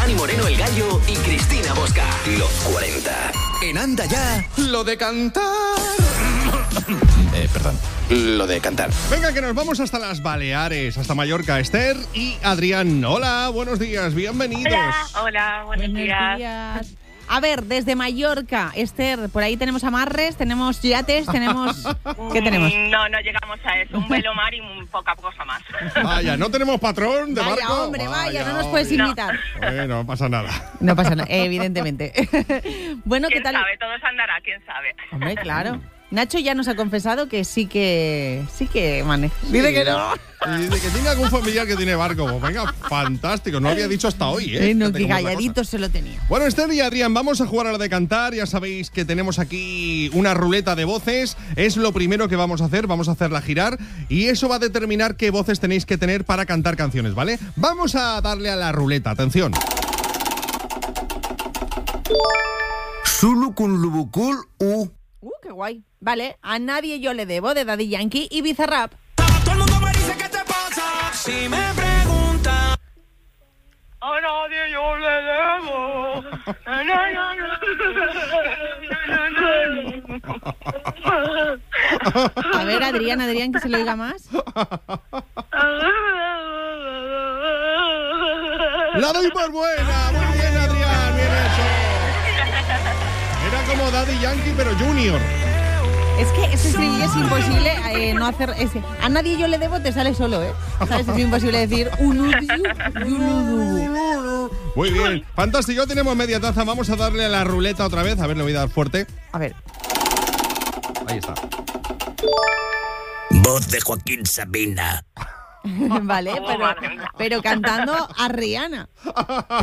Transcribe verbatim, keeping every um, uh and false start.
Dani Moreno, El Gallo y Cristina Bosca. Los cuarenta. En Anda Ya, lo de cantar. eh, perdón, lo de cantar. Venga, que nos vamos hasta las Baleares, hasta Mallorca. Esther y Adrián. Hola, buenos días, bienvenidos. Hola, hola, buenos, Buenos días. días. A ver, desde Mallorca, Esther, por ahí tenemos amarres, tenemos yates, tenemos... ¿Qué tenemos? Mm, No, no llegamos a eso. Un velomar y un poca cosa más. Vaya, ¿no tenemos patrón de Vaya, barco? hombre, vaya, no nos puedes hombre. invitar. Bueno, no pasa nada. No pasa nada, evidentemente. Bueno, ¿qué ¿Quién tal? sabe? Todo se andará, ¿quién sabe? Hombre, claro. Nacho ya nos ha confesado que sí que sí que maneja. Dice que no. Y dice que tiene algún familiar que tiene barco. Pues venga, fantástico. No había dicho hasta hoy, ¿eh? Eh, no, Fíjate que cómo es la calladito cosa. se lo tenía. Bueno, Esther y Adrián, vamos a jugar a la de cantar. Ya sabéis que tenemos aquí una ruleta de voces. Es lo primero que vamos a hacer. Vamos a hacerla girar. Y eso va a determinar qué voces tenéis que tener para cantar canciones, ¿vale? Vamos a darle a la ruleta. Atención. Zulu con Lubukul U. Uh, qué guay. Vale, A Nadie Yo Le Debo, de Daddy Yankee y Bizarrap. Todo el mundo me dice ¿qué te pasa? Si me preguntan. A nadie yo le debo. Na, na, na, na. A ver, Adrián, Adrián, que se lo oiga más. ¡La doy por buena! Muy bien, Adrián. Bien hecho. Era como Daddy Yankee, pero Junior. Es que ese estribillo es imposible eh, no hacer... Ese. A Nadie Yo Le Debo te sale solo, ¿eh? ¿Sabes? Es imposible decir... Muy bien. Fantástico. Tenemos media taza. Vamos a darle a la ruleta otra vez. A ver, le voy a dar fuerte. A ver. Ahí está. Voz de Joaquín Sabina. Vale, pero, pero cantando a Rihanna.